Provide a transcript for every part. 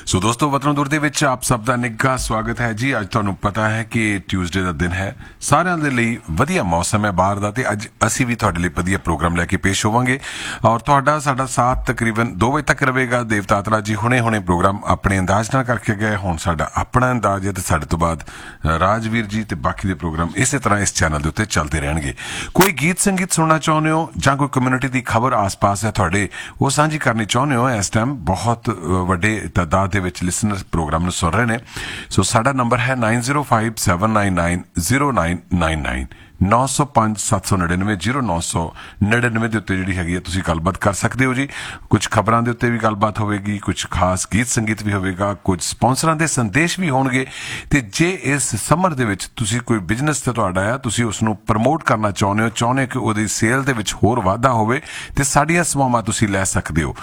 ਸੋ ਦੋਸਤੋ ਵਤਨ ਦੂਰ ਦੇ ਵਿੱਚ ਆਪ ਸਭ ਦਾ ਨਿੱਘਾ ਸਵਾਗਤ ਹੈ ਜੀ। ਅੱਜ ਤੁਹਾਨੂੰ ਪਤਾ ਹੈ ਕਿ ਟਿਊਜ਼ਡੇ ਦਾ ਦਿਨ ਹੈ, ਸਾਰਿਆਂ ਦੇ ਲਈ ਵਧੀਆ ਮੌਸਮ ਹੈ ਬਾਹਰ ਦਾ, ਤੇ ਅੱਜ ਅਸੀਂ ਵੀ ਤੁਹਾਡੇ ਲਈ ਵਧੀਆ ਪ੍ਰੋਗਰਾਮ ਲੈ ਕੇ ਪੇਸ਼ ਹੋਵਾਂਗੇ ਔਰ ਤੁਹਾਡਾ ਸਾਡਾ ਸਾਥ ਤਕਰੀਬਨ 2 ਵਜੇ ਤੱਕ ਰਹੇਗਾ। ਦੇਵਤਾਤਰਾ ਜੀ ਹੁਣੇ ਪ੍ਰੋਗਰਾਮ ਆਪਣੇ ਅੰਦਾਜ਼ ਨਾਲ ਕਰਕੇ ਗਏ, ਹੁਣ ਸਾਡਾ ਆਪਣਾ ਅੰਦਾਜ਼ ਹੈ ਤੇ ਸਾਡੇ ਤੋਂ ਬਾਅਦ ਰਾਜਵੀਰ ਜੀ ਤੇ ਬਾਕੀ ਦੇ ਪ੍ਰੋਗਰਾਮ ਇਸੇ ਤਰ੍ਹਾਂ ਇਸ ਚੈਨਲ ਦੇ ਉੱਤੇ ਚੱਲਦੇ ਰਹਿਣਗੇ। ਕੋਈ ਗੀਤ ਸੰਗੀਤ ਸੁਣਨਾ ਚਾਹੁੰਦੇ ਹੋ ਜਾਂ ਕੋਈ ਕਮਿਊਨਿਟੀ ਦੀ ਖਬਰ ਆਸ-ਪਾਸ ਹੈ ਤੁਹਾਡੇ, ਉਹ ਸਾਂਝੀ ਕਰਨੀ ਚਾਹੁੰਦੇ ਹੋ, ਇਸ ਟਾਈਮ ਬਹੁਤ ਵੱਡੇ ਤਾਦਾਦ ਦੇ ਵਿੱਚ ਲਿਸਨਰ ਪ੍ਰੋਗਰਾਮ ਨੂੰ ਸੁਣ ਰਹੇ ਨੇ। ਸੋ ਸਾਡਾ ਨੰਬਰ ਹੈ 9057990999 9057990999 ਦੇ ਉੱਤੇ ਜਿਹੜੀ ਹੈਗੀ ਹੈ ਤੁਸੀਂ ਗੱਲਬਾਤ ਕਰ ਸਕਦੇ ਹੋ ਜੀ। ਕੁਝ ਖਬਰਾਂ ਦੇ ਉੱਤੇ ਵੀ ਗੱਲਬਾਤ ਹੋਵੇਗੀ, ਕੁਝ ਖਾਸ ਗੀਤ ਸੰਗੀਤ ਵੀ ਹੋਵੇਗਾ, ਕੁਝ ਸਪਾਂਸਰਾਂ ਦੇ ਸੰਦੇਸ਼ ਵੀ ਹੋਣਗੇ। ਤੇ ਜੇ ਇਸ ਸਮਰ ਦੇ ਵਿੱਚ ਤੁਸੀਂ ਕੋਈ ਬਿਜ਼ਨਸ ਤੇ ਤੁਹਾਡਾ ਆ, ਤੁਸੀਂ ਉਸ ਨੂੰ ਪ੍ਰਮੋਟ ਕਰਨਾ ਚਾਹੁੰਦੇ ਹੋ ਕਿ ਉਹਦੀ ਸੇਲ ਦੇ ਵਿੱਚ ਹੋਰ ਵਾਧਾ ਹੋਵੇ, ਤੇ ਸਾਡੀਆਂ ਸੇਵਾਵਾਂ ਤੁਸੀਂ ਲੈ ਸਕਦੇ ਹੋ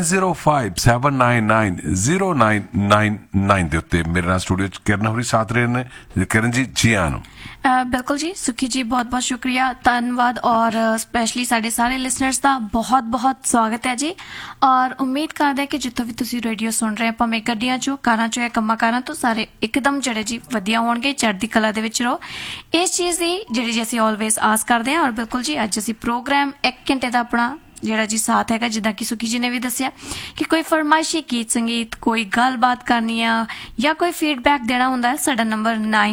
9057990999 ਦੇ ਉੱਤੇ। ਮੇਰੇ ਨਾਲ ਸਟੂਡੀਓ 'ਚ ਕਿਰਨ ਹੋਰੀ ਸਾਥ ਰਹੇ ਨੇ। ਕਿਰਨ ਜੀ, ਜੀ ਆਇਆਂ ਨੂੰ। बिल्कुल जी, सुखी जी बहुत बहुत शुक्रिया, धन्यवाद और स्पैशली साढ़े सारे लिसनर्स का बहुत बहुत स्वागत है जी। और उम्मीद करते हैं कि जितों भी तुसीं रेडियो सुन रहे हैं, भावें गड्डियां चो, कारां चो या कम्मां कारां तो, सारे एकदम जिहड़े जी वधिया होणगे, चढ़दी कला दे विच रहो। इस चीज़ की जिहड़ी जी असीं ऑलवेज आस करते हैं। और बिल्कुल जी अज असीं प्रोग्राम 1 घंटे का अपना ਜਿਹੜਾ ਜੀ ਸਾਥ ਹੈਗਾ, ਜਿੱਦਾਂ ਕਿ ਸੁਖੀ ਜੀ ਨੇ ਵੀ ਦੱਸਿਆ ਕਿ ਕੋਈ ਫਰਮਾਇਸ਼ੀ ਗੀਤ ਸੰਗੀਤ, ਕੋਈ ਗੱਲਬਾਤ ਕਰਨੀ ਆ ਜਾਂ ਕੋਈ ਫੀਡਬੈਕ ਦੇਣਾ ਹੁੰਦਾ ਹੈ, ਸਾਡਾ ਨੰਬਰ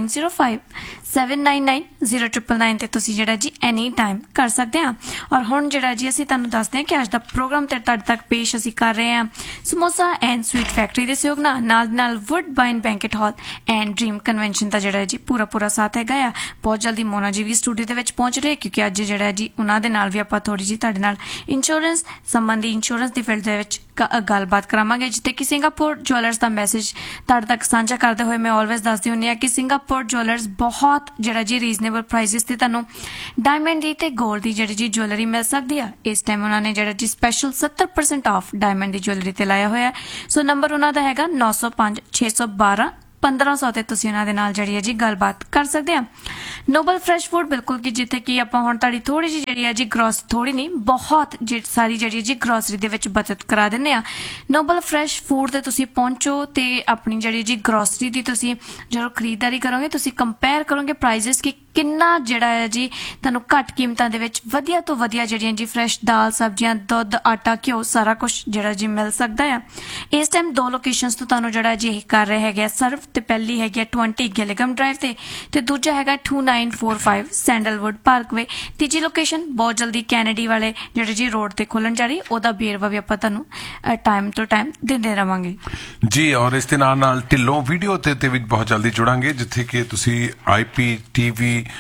9057990999 ਤੇ ਤੁਸੀਂ ਜਿਹੜਾ ਜੀ ਐਨੀ ਟਾਈਮ ਕਰ ਸਕਦੇ ਆ। ਔਰ ਹੁਣ ਜਿਹੜਾ ਜੀ ਅਸੀਂ ਤੁਹਾਨੂੰ ਦੱਸਦੇ ਹਾਂ ਕਿ ਅੱਜ ਦਾ ਪ੍ਰੋਗਰਾਮ ਤੇ ਤੁਹਾਡੇ ਤੱਕ ਪੇਸ਼ ਅਸੀਂ ਕਰ ਰਹੇ ਹਾਂ ਸਮੋਸਾ ਐਂਡ ਸਵੀਟ ਫੈਕਟਰੀ ਦੇ ਸਹਿਯੋਗ ਨਾਲ ਵੁੱਡਬਾਈਨ banquet hall and dream convention ਦਾ ਜਿਹੜਾ ਜੀ ਪੂਰਾ ਸਾਥ ਹੈਗਾ ਆ। ਬਹੁਤ ਜਲਦੀ ਮੋਨਾ ਜੀ ਵੀ ਸਟੂਡੀਓ ਦੇ ਵਿੱਚ ਪਹੁੰਚ ਰਹੇ, ਕਿਉਂਕਿ ਅੱਜ ਜਿਹੜਾ ਜੀ ਉਹਨਾਂ ਦੇ ਨਾਲ ਵੀ ਆਪਾਂ ਥੋੜੀ ਜੀ ਤੁਹਾਡੇ ਨਾਲ इंश्योरेंस संबंधी इंश्योरेंस की फील्ड गलबात करावांगे, जिथे कि सिंगापुर ज्वैलर्स का मैसेज तुहाडे तक साझा करते हुए मैं ऑलवेज दसदी हुंदी हां कि सिंगापुर ज्वैलर्स बहुत जिहड़ा जी रीजनेबल प्राइसिस ते तुहानूं डायमंड दी ते गोल्ड दी जिहड़ी जी ज्वैलरी मिल सकदी है। इस टाइम उन्होंने जिहड़ा जी special 70% of diamond the jewellery ते लाया होया है। सो नंबर उन्हां दा हैगा 905 612 1500 ਤੇ ਤੁਸੀਂ ਉਹਨਾਂ ਦੇ ਨਾਲ ਜਿਹੜੀ ਹੈ ਜੀ ਗੱਲਬਾਤ ਕਰ ਸਕਦੇ ਆ। ਨੋਬਲ ਫਰੈਸ਼ ਫੂਡ, ਬਿਲਕੁਲ ਕਿ ਜਿੱਥੇ ਕਿ ਆਪਾਂ ਹੁਣ ਤੁਹਾਡੀ ਥੋੜੀ ਜਿਹੀ ਜਿਹੜੀ ਹੈ ਜੀ ਥੋੜੀ ਨਹੀਂ ਬਹੁਤ ਸਾਰੀ ਜਿਹੜੀ ਜੀ ਗਰੋਸਰੀ ਦੇ ਵਿੱਚ ਬਚਤ ਕਰਾ ਦਿੰਦੇ ਆ। ਨੋਬਲ ਫਰੈਸ਼ ਫੂਡ ਤੇ ਤੁਸੀਂ ਪਹੁੰਚੋ ਤੇ ਆਪਣੀ ਜਿਹੜੀ ਜੀ ਗਰੋਸਰੀ ਦੀ ਤੁਸੀਂ ਜਦੋਂ ਖਰੀਦਦਾਰੀ ਕਰੋਗੇ, ਤੁਸੀਂ ਕੰਪੇਅਰ ਕਰੋਗੇ ਪ੍ਰਾਈਸਿਸ ਕਿ ਕਿੰਨਾ ਜਿਹੜਾ ਹੈ ਜੀ ਤੁਹਾਨੂੰ ਘੱਟ ਕੀਮਤਾਂ ਦੇ ਵਿੱਚ ਵਧੀਆ ਤੋਂ ਵਧੀਆ ਜਿਹੜੀਆਂ ਜੀ ਫਰੈਸ਼ ਦਾਲ, ਸਬਜ਼ੀਆਂ, ਦੁੱਧ, ਆਟਾ, ਘਿਓ ਸਾਰਾ ਕੁਝ ਜਿਹੜਾ ਜੀ ਮਿਲ ਸਕਦਾ ਆ। ਇਸ ਟਾਈਮ 2 ਲੋਕੇਸ਼ਨਸ ਤੋਂ ਤੁਹਾਨੂੰ ਜਿਹੜਾ ਜੀ ਇਹ ਕਰ ਰਹੇ ਹੈਗੇ ਸਰਵ, ਤੇ ਪਹਿਲੀ ਹੈਗੀ 20 ਗਿਲਿਗਮ ਡਰਾਈਵ ਤੇ ਦੂਜਾ ਹੈਗਾ 2945 ਸੈਂਡਲਵੁੱਡ ਪਾਰਕਵੇ। ਤੀਜੀ ਲੋਕੇਸ਼ਨ ਬਹੁਤ ਜਲਦੀ ਕੈਨੇਡੀ ਵਾਲੇ ਜਿਹੜੇ ਜੀ ਰੋਡ ਤੇ ਖੁੱਲਣ ਜਾ ਰਹੀ, ਉਹਦਾ ਵੇਰਵਾ ਵੀ ਆਪਾਂ ਤੁਹਾਨੂੰ ਟਾਈਮ ਤੋਂ ਟਾਈਮ ਦਿੰਦੇ ਰਵਾਂਗੇ ਜੀ। ਔਰ ਇਸ ਦੇ ਨਾਲ ਢਿੱਲੋਂ ਵੀਡੀਓ ਤੇ ਵੀ ਬਹੁਤ ਜਲਦੀ ਜੁੜਾਂਗੇ, ਜਿੱਥੇ ਕਿ ਤੁਸੀਂ IPTV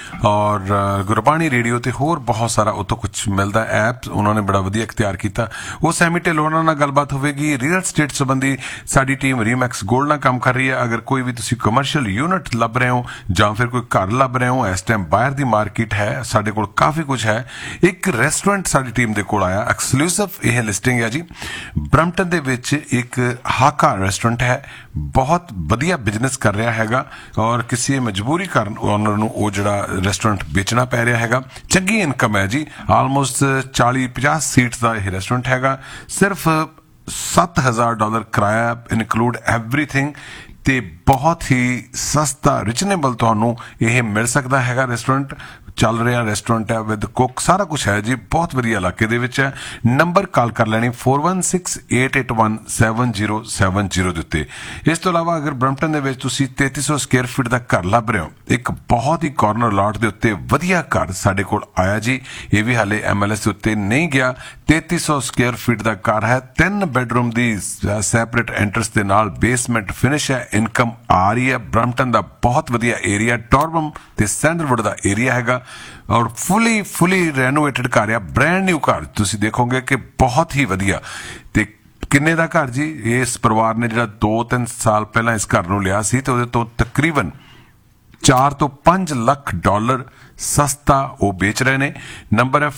और ਗੁਰਬਾਣੀ ਰੇਡੀਓ ਤੇ ਹੋਰ ਬਹੁਤ ਸਾਰਾ ਉਤੋਂ ਕੁਝ ਮਿਲਦਾ ਐਪ ਉਹਨਾਂ ਨੇ ਬੜਾ ਵਧੀਆ ਇਖਤਿਆਰ ਕੀਤਾ। ਉਹ ਸੈਮੀ ਢਿੱਲੋਂ ਨਾਲ ਗੱਲਬਾਤ ਹੋਵੇਗੀ। ਰੀਅਲ ਸਟੇਟ ਸੰਬੰਧੀ ਸਾਡੀ ਟੀਮ ਰੀਮੈਕਸ ਗੋਲਡ ਨਾਲ ਕੰਮ ਕਰ ਰਹੀ ਹੈ। ਅਗਰ ਕੋਈ ਵੀ ਤੁਸੀਂ ਕਮਰਸ਼ੀਅਲ ਯੂਨਿਟ ਲੱਭ ਰਹੇ ਹੋ ਜਾਂ ਫਿਰ ਕੋਈ ਘਰ ਲੱਭ ਰਹੇ ਹੋ, ਇਸ ਟਾਈਮ ਬਾਹਰ ਦੀ ਮਾਰਕੀਟ ਹੈ, ਸਾਡੇ ਕੋਲ ਕਾਫੀ ਕੁਝ ਹੈ। ਇੱਕ ਰੈਸਟੋਰੈਂਟ ਸਾਡੀ ਟੀਮ ਦੇ ਕੋਲ ਆਇਆ, ਐਕਸਕਲੂਸਿਵ ਇਹ ਲਿਸਟਿੰਗ ਹੈ ਜੀ। ਬਰੰਪਟਨ ਦੇ ਵਿੱਚ ਇੱਕ ਹਾਕਾ ਰੈਸਟੋਰੈਂਟ ਹੈ, ਬਹੁਤ ਵਧੀਆ ਬਿਜ਼ਨਸ ਕਰ ਰਿਹਾ ਹੈਗਾ ਔਰ ਕਿਸੇ ਮਜਬੂਰੀ ਕਾਰਨ ਓਨਰ ਨੂੰ ਉਹ ਜਿਹੜਾ ਰੈਸਟੋਰੈਂਟ ਵੇਚਣਾ ਪੈ ਰਿਹਾ ਹੈਗਾ। ਚੰਗੀ ਇਨਕਮ ਹੈ ਜੀ, ਆਲਮੋਸਟ 40-50 ਸੀਟਸ ਦਾ ਇਹ ਰੈਸਟੋਰੈਂਟ ਹੈਗਾ। ਸਿਰਫ $7,000 ਕਿਰਾਇਆ, ਇਨਕਲੂਡ ਐਵਰੀਥਿੰਗ, ਤੇ ਬਹੁਤ ਹੀ ਸਸਤਾ ਰੀਜ਼ਨੇਬਲ ਤੁਹਾਨੂੰ ਇਹ ਮਿਲ ਸਕਦਾ ਹੈਗਾ। ਰੈਸਟੋਰੈਂਟ ਚੱਲ ਰਿਹਾ, ਰੈਸਟੋਰੈਂਟ ਹੈ ਵਿਦ ਕੁੱਕ, ਸਾਰਾ ਕੁਝ ਹੈ ਜੀ, ਬਹੁਤ ਵਧੀਆ ਇਲਾਕੇ ਦੇ ਵਿੱਚ ਹੈ। ਨੰਬਰ ਕਾਲ ਕਰ ਲੈਣੀ 4168817070 ਦੇ ਉੱਤੇ। ਇਸ ਤੋਂ ਇਲਾਵਾ ਅਗਰ ਬਰੰਪਟਨ ਦੇ ਵਿੱਚ ਤੁਸੀਂ 3300 ਸਕੁਅਰ ਫੀਟ ਦਾ ਘਰ ਲੱਭ ਰਹੇ ਹੋ, ਇੱਕ ਬਹੁਤ ਹੀ ਕਾਰਨਰ ਲਾਟ ਦੇ ਉੱਤੇ ਵਧੀਆ ਘਰ ਸਾਡੇ ਕੋਲ ਆਇਆ ਜੀ। ਇਹ ਵੀ ਹਾਲੇ MLS ਦੇ ਉੱਤੇ ਨਹੀਂ ਗਿਆ। 3300 ਸਕੁਅਰ ਫੀਟ ਦਾ ਘਰ ਹੈ, 3 ਬੈਡਰੂਮ ਦੀ ਸੈਪਰੇਟ ਐਂਟਰਸ ਦੇ ਨਾਲ ਬੇਸਮੈਂਟ ਫਿਨਿਸ਼ ਹੈ। ਇਨਕਮ ਆ ਰਹੀ ਹੈ। ਬਰੰਪਟਨ ਦਾ ਬਹੁਤ ਵਧੀਆ ਏਰੀਆ, ਟੋਰਬਮ ਤੇ ਸੈਂਡਲਵੁੱਡ ਦਾ ਏਰੀਆ ਹੈਗਾ ਔਰ ਫੁੱਲੀ ਰੈਨੋਵੇਟਡ ਘਰ ਆ, ਬ੍ਰੈਂਡ ਨਿਊ ਘਰ। ਤੁਸੀਂ ਦੇਖੋਗੇ ਕਿ ਬਹੁਤ ਹੀ ਵਧੀਆ। ਤੇ ਕਿੰਨੇ ਦਾ ਘਰ ਜੀ? ਇਸ ਪਰਿਵਾਰ ਨੇ ਜਿਹੜਾ 2-3 ਸਾਲ ਪਹਿਲਾਂ ਇਸ ਘਰ ਨੂੰ ਲਿਆ ਸੀ ਤੇ ਉਹਦੇ ਤੋਂ ਤਕਰੀਬਨ $4 ਤੋਂ $5 ਲੱਖ ਸਸਤਾ ਉਹ ਵੇਚ ਰਹੇ ਨੇ। ਨੰਬਰ ਹੈ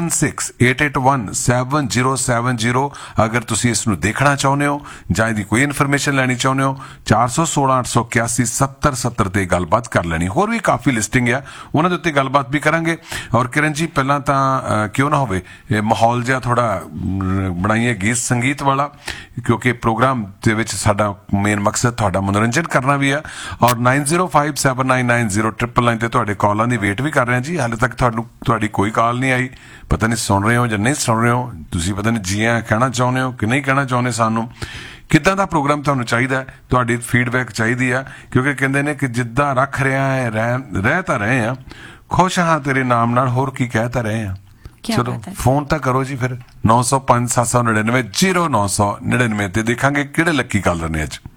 4168817070। ਅਗਰ ਤੁਸੀਂ ਇਸ ਨੂੰ ਦੇਖਣਾ ਚਾਹੁੰਦੇ ਹੋ ਜਾਂ ਇਹਦੀ ਕੋਈ ਇਨਫੋਰਮੇਸ਼ਨ ਲੈਣੀ ਚਾਹੁੰਦੇ ਹੋ 416-881-7070 ਤੇ ਗੱਲਬਾਤ ਕਰ ਲੈਣੀ। ਹੋਰ ਵੀ ਕਾਫੀ ਲਿਸਟਿੰਗ ਆ, ਉਹਨਾਂ ਦੇ ਉੱਤੇ ਗੱਲਬਾਤ ਵੀ ਕਰਾਂਗੇ। ਔਰ ਕਿਰਨ ਜੀ ਪਹਿਲਾਂ ਤਾਂ ਕਿਉਂ ਨਾ ਹੋਵੇ ਇਹ ਮਾਹੌਲ ਜਿਹਾ ਥੋੜਾ ਬਣਾਈਏ ਗੀਤ ਸੰਗੀਤ ਵਾਲਾ, ਕਿਉਂਕਿ ਪ੍ਰੋਗਰਾਮ ਦੇ ਵਿੱਚ ਸਾਡਾ ਮੇਨ ਮਕਸਦ ਤੁਹਾਡਾ ਮਨੋਰੰਜਨ ਕਰਨਾ ਵੀ ਆ। ਔਰ 9057990999 ਤੇ ਤੁਹਾਡੇ ਕਾਲਾਂ ਦੀ ਵੇਟ ਵੀ ਕਰ ਰਹੇ ਹਾਂ ਜੀ। ਹਾਲੇ ਤੱਕ ਤੁਹਾਡੀ ਕੋਈ ਕਾਲ ਨਹੀਂ ਆਈ। ਪਤਾ ਨਹੀਂ ਸੁਣ ਰਹੇ ਹੋ ਜਾਂ ਨਹੀਂ ਸੁਣ ਰਹੇ ਹੋ, ਤੁਸੀਂ ਪਤਾ ਨਹੀਂ ਜੀ ਕਹਿਣਾ ਚਾਹੁੰਦੇ ਹੋ ਕਿ ਨਹੀਂ ਕਹਿਣਾ ਚਾਹੁੰਦੇ। ਸਾਨੂੰ ਕਿੱਦਾਂ ਦਾ ਪ੍ਰੋਗਰਾਮ ਤੁਹਾਨੂੰ ਚਾਹੀਦਾ ਹੈ, ਤੁਹਾਡੀ ਫੀਡਬੈਕ ਚਾਹੀਦੀ ਆ, ਕਿਉਂਕਿ ਕਹਿੰਦੇ ਨੇ ਕਿ ਜਿੱਦਾਂ ਰੱਖ ਰਿਹਾ ਹੈ ਰਹਿ ਤਾਂ ਰਹੇ ਆ, ਖੁਸ਼ ਹਾਂ ਤੇਰੇ ਨਾਮ ਨਾਲ, ਹੋਰ ਕੀ ਕਹਿ ਤਾਂ ਰਹੇ ਆ। ਚਲੋ ਫੋਨ ਤਾਂ ਕਰੋ ਜੀ ਫਿਰ 905-799-0999 ਤੇ ਦੇਖਾਂਗੇ ਕਿਹੜੇ ਲੱਕੀ ਕਾਲਰ ਨੇ ਅੱਜ।